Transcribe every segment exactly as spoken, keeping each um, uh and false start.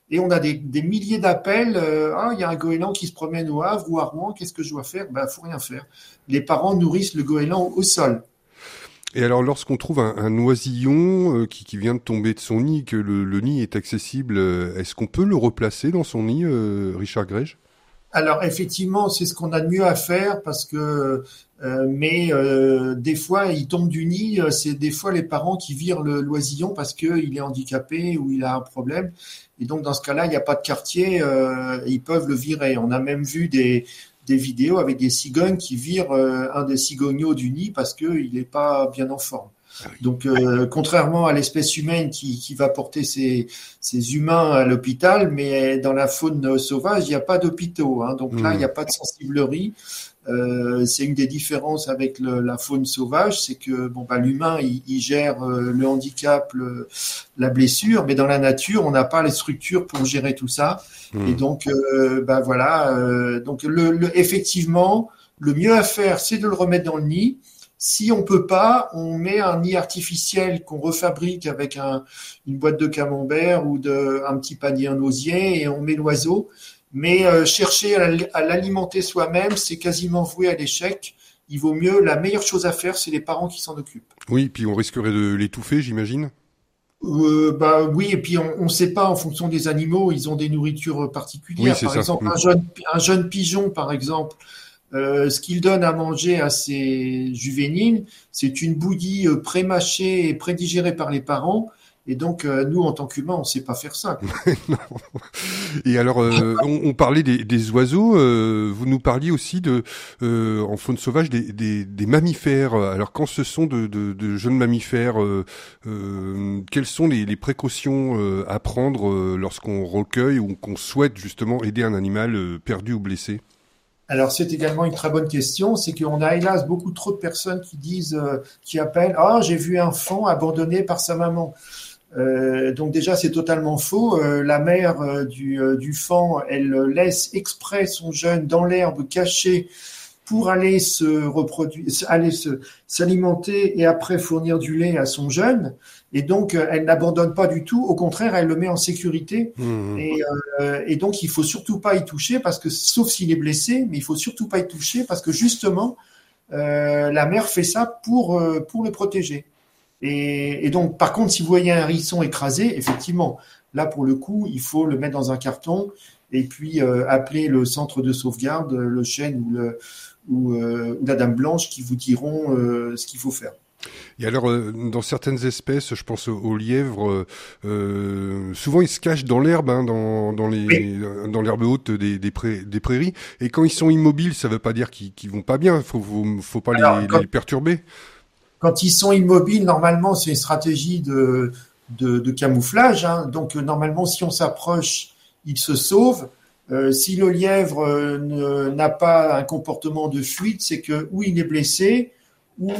et on a des, des milliers d'appels. Euh, ah, il y a un goéland qui se promène au Havre ou à Rouen, qu'est-ce que je dois faire? Ben, faut rien faire. Les parents nourrissent le goéland au sol. Et alors, lorsqu'on trouve un, un oisillon euh, qui, qui vient de tomber de son nid, que le, le nid est accessible, euh, est-ce qu'on peut le replacer dans son nid, euh, Richard Grége? Alors effectivement, c'est ce qu'on a de mieux à faire parce que, euh, mais euh, des fois, il tombe du nid. euh, C'est des fois les parents qui virent le l'oisillon parce que il est handicapé ou il a un problème. Et donc dans ce cas-là, il n'y a pas de quartier, euh, ils peuvent le virer. On a même vu des des vidéos avec des cigognes qui virent euh, un des cigogneaux du nid parce que il n'est pas bien en forme. Ah oui. Donc, euh, contrairement à l'espèce humaine qui, qui va porter ses, ses humains à l'hôpital, mais dans la faune sauvage, il n'y a pas d'hôpitaux. Hein, donc là, il n'y a Mmh. pas de sensiblerie. Euh, c'est une des différences avec le, la faune sauvage, c'est que bon, bah, l'humain, il, il gère euh, le handicap, le, la blessure, mais dans la nature, on n'a pas les structures pour gérer tout ça. Et Mmh. donc, euh, bah, voilà. Euh, donc, le, le, effectivement, le mieux à faire, c'est de le remettre dans le nid. Si on peut pas, on met un nid artificiel qu'on refabrique avec un, une boîte de camembert ou de, un petit panier en osier et on met l'oiseau. Mais euh, chercher à, à l'alimenter soi-même, c'est quasiment voué à l'échec. Il vaut mieux, la meilleure chose à faire, c'est les parents qui s'en occupent. Oui, puis on risquerait de l'étouffer, j'imagine. Euh, bah oui, et puis on ne sait pas en fonction des animaux, ils ont des nourritures Oui, particulières. c'est Par ça. exemple, Mmh. un jeune, un jeune pigeon, par exemple, euh, ce qu'il donne à manger à ses juvéniles, c'est une bouillie euh, pré-mâchée et prédigérée par les parents. Et donc, euh, nous, en tant qu'humains, on ne sait pas faire ça, quoi. Non. Et alors, euh, on, on parlait des, des oiseaux. Euh, vous nous parliez aussi de, euh, en faune sauvage, des, des, des mammifères. Alors, quand ce sont de, de, de jeunes mammifères, euh, euh, quelles sont les, les précautions euh, à prendre euh, lorsqu'on recueille ou qu'on souhaite justement aider un animal euh, perdu ou blessé? Alors, c'est également une très bonne question. C'est qu'on a hélas beaucoup trop de personnes qui disent, euh, qui appellent, ah, j'ai vu un faon abandonné par sa maman. Euh, donc déjà, c'est totalement faux. Euh, la mère euh, du, euh, du faon, elle laisse exprès son jeune dans l'herbe caché pour aller se reproduire, aller se s'alimenter et après fournir du lait à son jeune. Et donc, euh, elle n'abandonne pas du tout. Au contraire, elle le met en sécurité. Mmh. Et, euh, et donc, il faut surtout pas y toucher parce que, sauf s'il est blessé, mais il faut surtout pas y toucher parce que justement, euh, la mère fait ça pour euh, pour le protéger. Et, et donc, par contre, si vous voyez un hérisson écrasé, effectivement, là, pour le coup, il faut le mettre dans un carton et puis euh, appeler le centre de sauvegarde, le chêne ou, le, ou, euh, ou la dame blanche qui vous diront euh, ce qu'il faut faire. Et alors, euh, dans certaines espèces, je pense aux, aux lièvres, euh, euh, souvent ils se cachent dans l'herbe, hein, dans, dans Oui. les, dans l'herbe haute des, des, prairies, des prairies. Et quand ils sont immobiles, ça veut pas dire qu'ils, qu'ils vont pas bien. Faut, faut, faut pas Alors, les, quand, les perturber. quand ils sont immobiles, normalement, c'est une stratégie de, de, de camouflage. Hein. Donc, euh, normalement, si on s'approche, ils se sauvent. Euh, si le lièvre euh, ne- n'a pas un comportement de fuite, c'est que ou il est blessé, ou,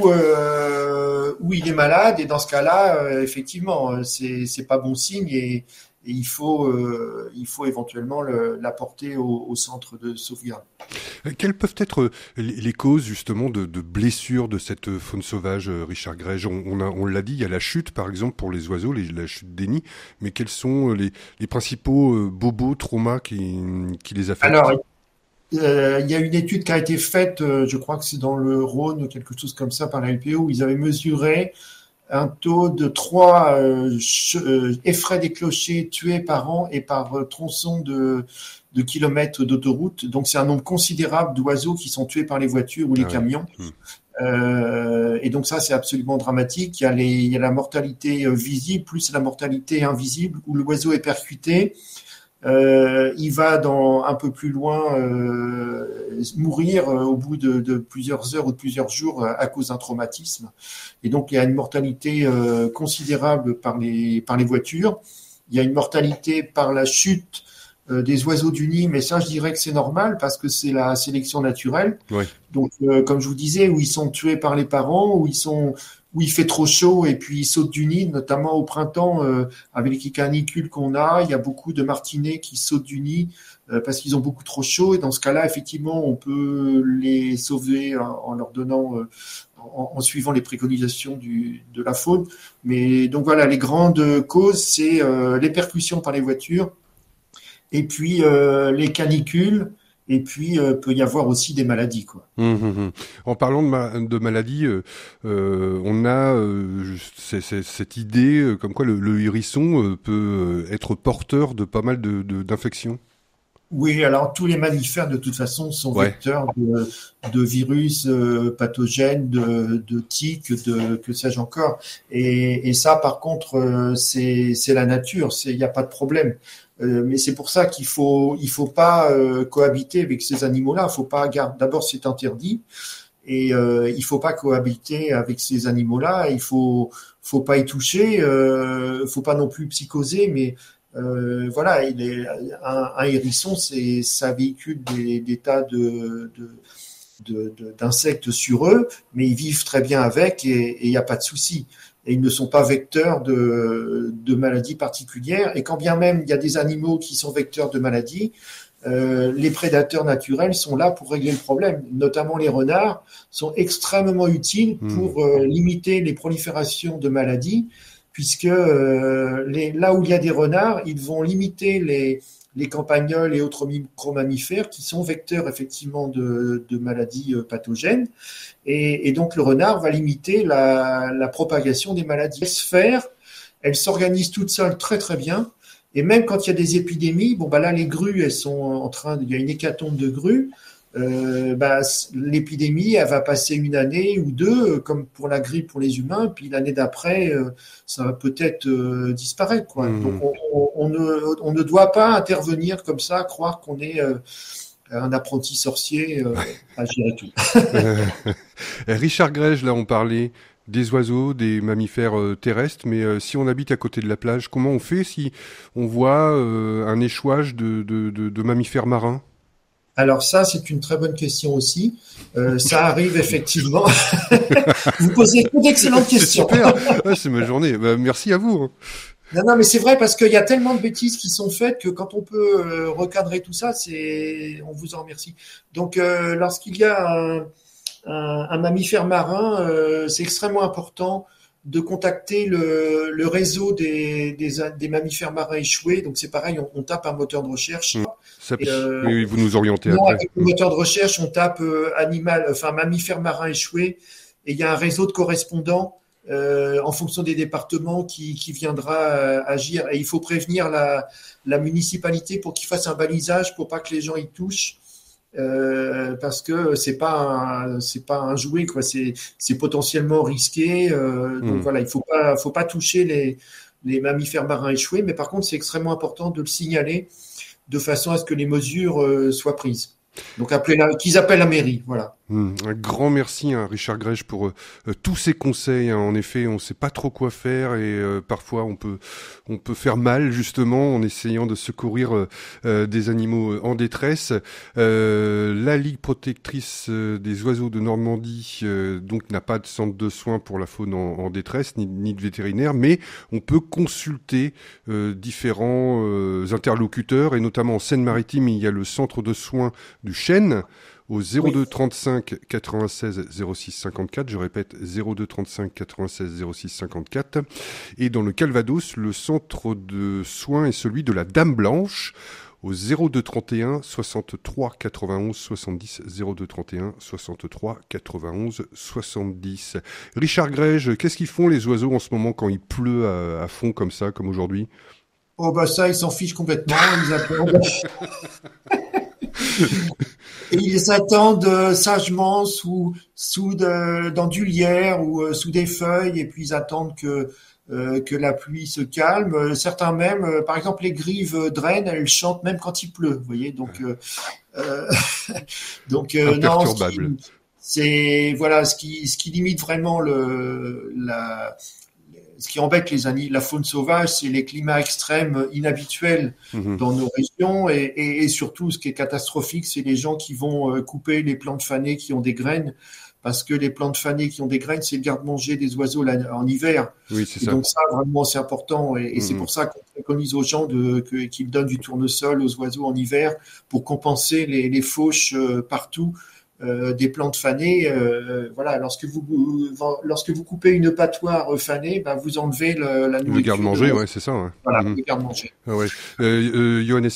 euh, ou il est malade, et dans ce cas-là, euh, effectivement, euh, c'est c'est pas bon signe et, et il faut euh, il faut éventuellement le- l'apporter au, au centre de sauvegarde. Euh, Quelles peuvent être euh, les, les causes justement de, de blessures de cette euh, faune sauvage, euh, Richard Grége? On, on, a, on l'a dit, il y a la chute par exemple pour les oiseaux, les, la chute des nids, mais quels sont euh, les, les principaux euh, bobos, traumas qui, qui les Alors, affectent? euh, il y a une étude qui a été faite, euh, je crois que c'est dans le Rhône, quelque chose comme ça, par la L P O, où ils avaient mesuré un taux de trois euh, ch- euh, effraies des clochers tués par an et par euh, tronçon de, de kilomètres d'autoroute. Donc c'est un nombre considérable d'oiseaux qui sont tués par les voitures ou les Ah ouais. camions. Hmm. Euh, et donc ça, c'est absolument dramatique. Il y a, les, il y a la mortalité euh, visible plus la mortalité invisible où l'oiseau est percuté. Euh, il va dans un peu plus loin euh, mourir euh, au bout de, de plusieurs heures ou de plusieurs jours euh, à cause d'un traumatisme. Et donc il y a une mortalité euh, considérable par les par les voitures. Il y a une mortalité par la chute euh, des oiseaux du nid, mais ça je dirais que c'est normal parce que c'est la sélection naturelle. Ouais. Donc euh, comme je vous disais, où ils sont tués par les parents, où ils sont où il fait trop chaud et puis ils sautent du nid, notamment au printemps euh, avec les canicules qu'on a, il y a beaucoup de martinets qui sautent du nid euh, parce qu'ils ont beaucoup trop chaud et dans ce cas-là, effectivement, on peut les sauver en, en leur donnant, euh, en, en suivant les préconisations du, de la faune. Mais donc voilà, les grandes causes, c'est euh, les percussions par les voitures et puis euh, les canicules, et puis euh, peut y avoir aussi des maladies, quoi. Mmh, mmh. En parlant de, ma- de maladies, euh, euh, on a euh, c'est, c'est, cette idée euh, comme quoi le, le hérisson euh, peut euh, être porteur de pas mal de, de, d'infections. Oui, alors tous les mammifères de toute façon sont Ouais. vecteurs de, de virus euh, pathogènes, de, de tiques, de que sais-je encore. Et, et ça, par contre, euh, c'est c'est la nature, c'est il n'y a pas de problème. Euh, mais c'est pour ça qu'il faut il faut pas euh, cohabiter avec ces animaux-là. Il faut pas garder. D'abord, c'est interdit et euh, il faut pas cohabiter avec ces animaux-là. Il faut faut pas y toucher. Euh, faut pas non plus psychoser, mais euh, voilà, il est, un, un hérisson, c'est, ça véhicule des, des tas de, de, de, de, d'insectes sur eux, mais ils vivent très bien avec et il n'y a pas de souci. Et ils ne sont pas vecteurs de, de maladies particulières. Et quand bien même il y a des animaux qui sont vecteurs de maladies, euh, les prédateurs naturels sont là pour régler le problème. Notamment les renards sont extrêmement utiles pour euh, limiter les proliférations de maladies, puisque euh, les, là où il y a des renards, ils vont limiter les, les campagnols et autres micro-mammifères qui sont vecteurs effectivement de, de maladies euh, pathogènes. Et, et donc le renard va limiter la, la propagation des maladies. Les sphères, elles s'organisent toutes seules très très bien. Et même quand il y a des épidémies, bon bah là les grues, elles sont en train, de, il y a une hécatombe de grues. Euh, bah, l'épidémie, elle va passer une année ou deux, euh, comme pour la grippe pour les humains, puis l'année d'après, euh, ça va peut-être euh, disparaître, quoi. Mmh. Donc on, on, on, ne, on ne doit pas intervenir comme ça, croire qu'on est euh, un apprenti sorcier euh, à gérer tout. Euh, Richard Grège, là, on parlait des oiseaux, des mammifères euh, terrestres, mais euh, si on habite à côté de la plage, comment on fait si on voit euh, un échouage de, de, de, de mammifères marins? Alors ça, c'est une très bonne question aussi. Euh, ça arrive effectivement. Vous posez d'excellentes questions. C'est super, ouais, c'est ma journée. Bah, merci à vous. Hein. Non, non, mais c'est vrai parce qu'il y a tellement de bêtises qui sont faites que quand on peut euh, recadrer tout ça, c'est, on vous en remercie. Donc, euh, lorsqu'il y a un, un, un mammifère marin, euh, c'est extrêmement important de contacter le, le réseau des, des, des mammifères marins échoués. Donc, c'est pareil, on, on tape un moteur de recherche. Mmh. Ça, Et, euh, oui, oui, vous nous orientez non, après. avec le moteur de recherche, on tape euh, animal, enfin mammifère marin échoué, et il y a un réseau de correspondants euh, en fonction des départements qui, qui viendra euh, agir. Et il faut prévenir la, la municipalité pour qu'ils fassent un balisage pour pas que les gens y touchent. Euh, parce que c'est pas un, c'est pas un jouet, quoi. C'est, c'est potentiellement risqué. Euh, donc Mmh. voilà, il faut pas, faut pas toucher les, les mammifères marins échoués. Mais par contre, c'est extrêmement important de le signaler de façon à ce que les mesures euh, soient prises. Donc appelez la, qu'ils appellent la mairie, voilà. Mmh. Un grand merci à Richard Grège pour euh, tous ces conseils. Hein. En effet, on ne sait pas trop quoi faire et euh, parfois on peut on peut faire mal justement en essayant de secourir euh, euh, des animaux en détresse. Euh, la Ligue protectrice des oiseaux de Normandie euh, donc n'a pas de centre de soins pour la faune en, en détresse ni, ni de vétérinaire, mais on peut consulter euh, différents euh, interlocuteurs et notamment en Seine-Maritime il y a le centre de soins du Chêne au zéro deux trente-cinq quatre-vingt-seize zéro six cinquante-quatre, je répète zéro deux trente-cinq quatre-vingt-seize zéro six cinquante-quatre, et dans le Calvados, le centre de soins est celui de la Dame Blanche au zéro deux trente et un soixante-trois quatre-vingt-onze soixante-dix, zéro deux trente et un soixante-trois quatre-vingt-onze soixante-dix. Richard Grège, qu'est-ce qu'ils font les oiseaux en ce moment quand il pleut à, à fond comme ça, comme aujourd'hui? Oh bah ça, ils s'en fichent complètement, ils attendent. Et ils attendent euh, sagement sous sous de, dans du lierre ou euh, sous des feuilles, et puis ils attendent que euh, que la pluie se calme. Euh, certains même, euh, par exemple les grives euh, draines, elles chantent même quand il pleut, vous voyez. Donc euh, euh, donc euh, non, ce qui, Imperturbable. c'est voilà ce qui ce qui limite vraiment le la ce qui embête les ani- la faune sauvage, c'est les climats extrêmes inhabituels Mmh. dans nos régions, et, et, et surtout, ce qui est catastrophique, c'est les gens qui vont euh, couper les plantes fanées qui ont des graines, parce que les plantes fanées qui ont des graines, c'est le garde-manger des oiseaux là, en hiver. Oui, c'est Et ça. donc ça, vraiment, c'est important, et, et c'est Mmh. pour ça qu'on préconise aux gens de, que, qu'ils donnent du tournesol aux oiseaux en hiver pour compenser les, les fauches euh, partout. Euh, des plantes fanées, euh, voilà. Lorsque vous lorsque vous coupez une patoire fanée, ben vous enlevez le, la Le nourriture. garde-manger, De, ouais, c'est ça. Ouais. voilà, Mmh. le garde-manger. Ah ouais. Euh, euh, Johannes